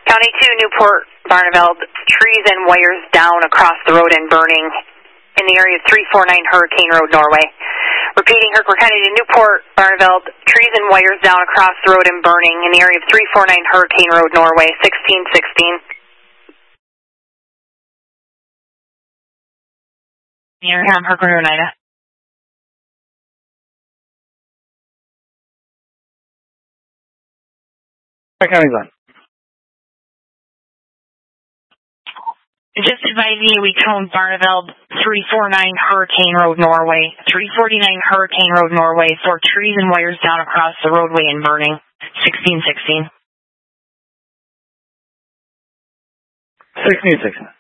County 2, Newport, Barneveld, trees and wires down across the road and burning in the area of 349 Hurricane Road, Norway. Repeating, Hurricane County to Newport, Barneveld, trees and wires down across the road and burning in the area of 349 Hurricane Road, Norway, 1616. Airham, Hurricane Oneida. County's on. Just advising you, we toned Barneveld, 349 Hurricane Road, Norway, 349 Hurricane Road, Norway, for trees and wires down across the roadway and burning, 1616. 1616.